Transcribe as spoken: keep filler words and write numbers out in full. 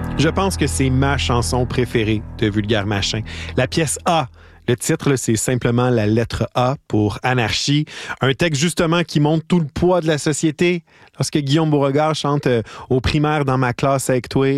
Je pense que c'est ma chanson préférée de Vulgaire Machin. La pièce A. Le titre, là, c'est simplement la lettre A pour Anarchie. Un texte, justement, qui montre tout le poids de la société. Lorsque Guillaume Beauregard chante euh, « Au primaire dans ma classe avec toi »,